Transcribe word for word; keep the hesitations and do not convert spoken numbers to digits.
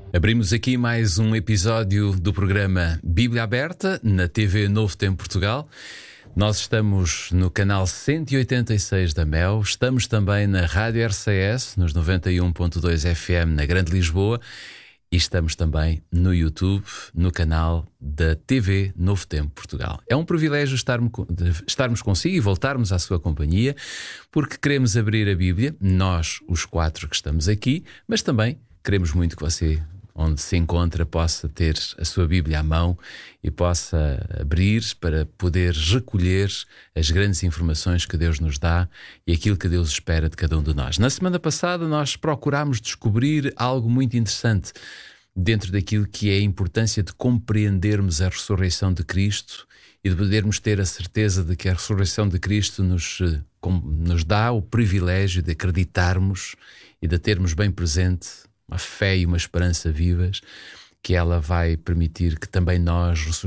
Abrimos aqui mais um episódio do programa Bíblia Aberta na T V Novo Tempo Portugal. Nós estamos no canal cento e oitenta e seis da Mel, estamos também na Rádio R C S, nos noventa e um ponto dois F M na Grande Lisboa, e estamos também no YouTube, no canal da T V Novo Tempo Portugal. É um privilégio estarmos, estarmos consigo e voltarmos à sua companhia, porque queremos abrir a Bíblia, nós, os quatro que estamos aqui, mas também queremos muito que você, onde se encontra, possa ter a sua Bíblia à mão e possa abrir para poder recolher as grandes informações que Deus nos dá e aquilo que Deus espera de cada um de nós. Na semana passada nós procurámos descobrir algo muito interessante dentro daquilo que é a importância de compreendermos a ressurreição de Cristo e de podermos ter a certeza de que a ressurreição de Cristo nos, nos dá o privilégio de acreditarmos e de termos bem presente uma fé e uma esperança vivas, que ela vai permitir que também nós